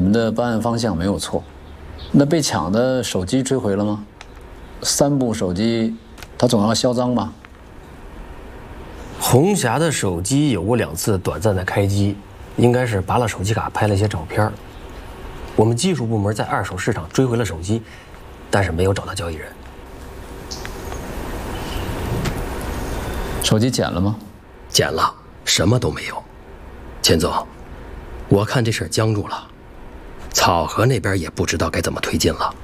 们的办案方向没有错。那被抢的手机追回了吗？3部手机，他总要销赃吧？ 红霞的手机有过2次短暂的开机，应该是拔了手机卡拍了一些照片。我们技术部门在二手市场追回了手机，但是没有找到交易人。 手机捡了吗？ 捡了，什么都没有。钱总，我看这事儿僵住了，草河那边也不知道该怎么推进了。